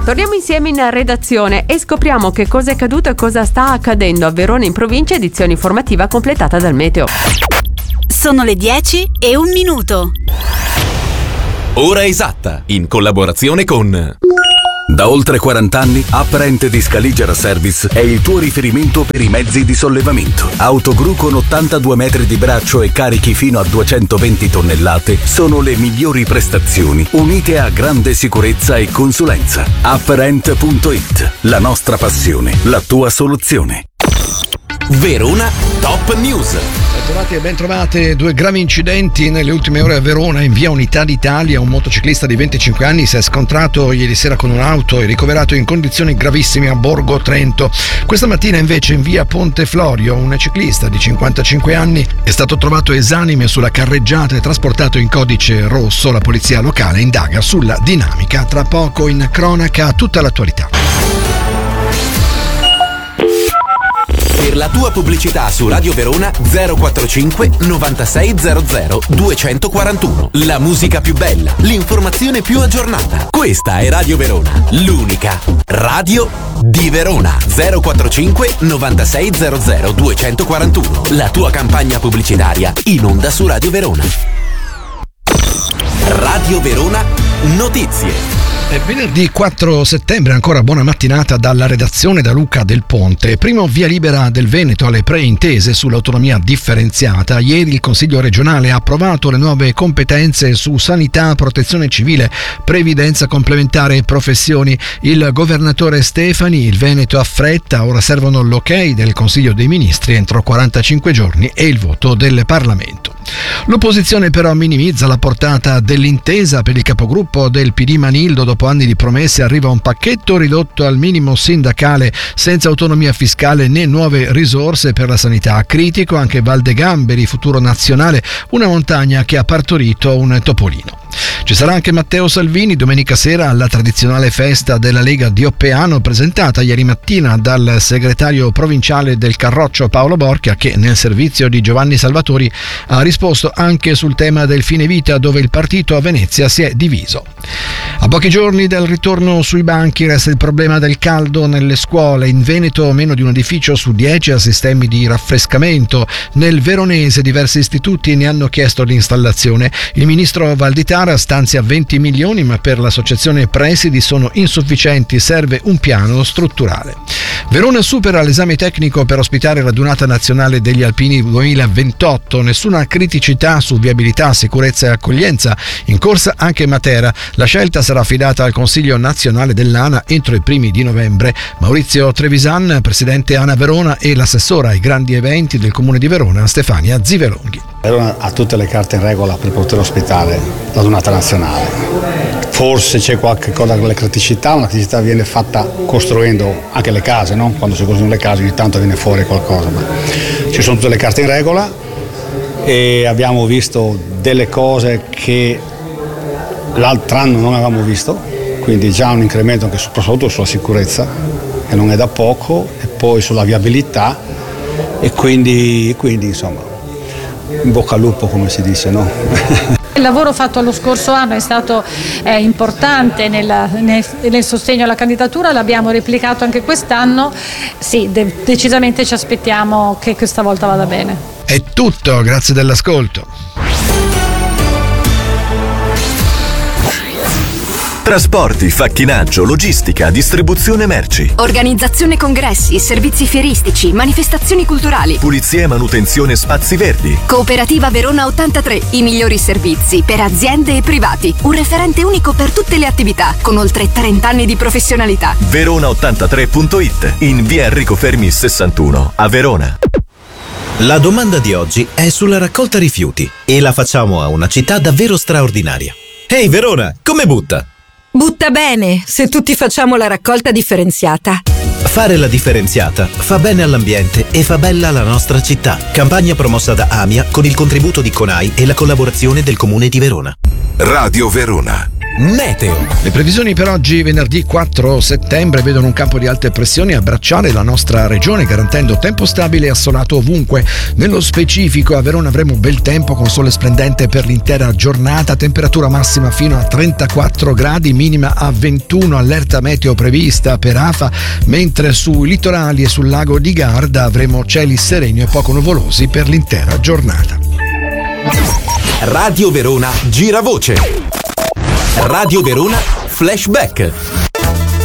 Torniamo insieme in redazione e scopriamo che cosa è accaduto e cosa sta accadendo a Verona in provincia, edizione informativa completata dal Meteo. Sono le 10:01. Ora esatta, in collaborazione con... Da oltre 40 anni, Apparent di Scaligera Service è il tuo riferimento per i mezzi di sollevamento. Autogru con 82 metri di braccio e carichi fino a 220 tonnellate sono le migliori prestazioni, unite a grande sicurezza e consulenza. Apparent.it, la nostra passione, la tua soluzione. Verona Top News. Bentrovati e bentrovate. 2 gravi incidenti nelle ultime ore a Verona. In via Unità d'Italia un motociclista di 25 anni si è scontrato ieri sera con un'auto e ricoverato in condizioni gravissime a Borgo Trento. Questa mattina invece in via Ponte Florio un ciclista di 55 anni è stato trovato esanime sulla carreggiata e trasportato in codice rosso. La polizia locale indaga sulla dinamica. Tra poco in cronaca tutta l'attualità. Per la tua pubblicità su Radio Verona 045 9600 241. La musica più bella, l'informazione più aggiornata. Questa è Radio Verona, l'unica radio di Verona. 045 9600 241. La tua campagna pubblicitaria in onda su Radio Verona. Radio Verona Notizie. È venerdì 4 settembre, ancora buona mattinata dalla redazione da Luca Del Ponte. Primo via libera del Veneto alle preintese sull'autonomia differenziata. Ieri il Consiglio regionale ha approvato le nuove competenze su sanità, protezione civile, previdenza complementare e professioni. Il governatore Stefani, il Veneto affretta, ora servono l'ok del Consiglio dei Ministri entro 45 giorni e il voto del Parlamento. L'opposizione però minimizza la portata dell'intesa. Per il capogruppo del PD Manildo, dopo anni di promesse arriva un pacchetto ridotto al minimo sindacale senza autonomia fiscale né nuove risorse per la sanità. Critico anche Valdegamberi, futuro nazionale, una montagna che ha partorito un topolino. Ci sarà anche Matteo Salvini domenica sera alla tradizionale festa della Lega di Oppeano, presentata ieri mattina dal segretario provinciale del Carroccio Paolo Borchia, che nel servizio di Giovanni Salvatori ha risposto anche sul tema del fine vita, dove il partito a Venezia si è diviso. A pochi giorni dal ritorno sui banchi resta il problema del caldo nelle scuole. In Veneto meno di un edificio su 10 ha sistemi di raffrescamento. Nel Veronese diversi istituti ne hanno chiesto l'installazione. Il ministro Valditara stanzia 20 milioni, ma per l'associazione presidi sono insufficienti, serve un piano strutturale. Verona supera l'esame tecnico per ospitare la radunata nazionale degli alpini 2028. Nessuna criticità su viabilità, sicurezza e accoglienza. In corsa anche Matera. La scelta sarà affidata al Consiglio nazionale dell'ANA entro i primi di novembre. Maurizio Trevisan, presidente ANA Verona, e l'assessora ai grandi eventi del Comune di Verona, Stefania Zivelonghi. Verona ha tutte le carte in regola per poter ospitare la radunata nazionale. Forse c'è qualche cosa con le criticità, una criticità viene fatta costruendo anche le case, no? Quando si costruiscono le case ogni tanto viene fuori qualcosa, ma ci sono tutte le carte in regola e abbiamo visto delle cose che l'altro anno non avevamo visto, quindi già un incremento anche soprattutto sulla sicurezza, che non è da poco, e poi sulla viabilità e quindi insomma in bocca al lupo, come si dice, no? Il lavoro fatto lo scorso anno è stato importante nel sostegno alla candidatura, l'abbiamo replicato anche quest'anno. Sì, decisamente ci aspettiamo che questa volta vada bene. È tutto, grazie dell'ascolto. Trasporti, facchinaggio, logistica, distribuzione merci. Organizzazione congressi, servizi fieristici, manifestazioni culturali. Pulizia e manutenzione spazi verdi. Cooperativa Verona 83, i migliori servizi per aziende e privati. Un referente unico per tutte le attività, con oltre 30 anni di professionalità. Verona83.it, in via Enrico Fermi 61, a Verona. La domanda di oggi è sulla raccolta rifiuti e la facciamo a una città davvero straordinaria. Ehi Verona, come butta? Butta bene, se tutti facciamo la raccolta differenziata. Fare la differenziata fa bene all'ambiente e fa bella la nostra città. Campagna promossa da AMIA con il contributo di CONAI e la collaborazione del Comune di Verona. Radio Verona. Meteo. Le previsioni per oggi, venerdì 4 settembre, vedono un campo di alte pressioni abbracciare la nostra regione, garantendo tempo stabile e assolato ovunque. Nello specifico, a Verona avremo bel tempo con sole splendente per l'intera giornata, temperatura massima fino a 34 gradi, minima a 21, allerta meteo prevista per AFA, mentre sui litorali e sul lago di Garda avremo cieli sereni e poco nuvolosi per l'intera giornata. Radio Verona Giravoce. Radio Verona Flashback.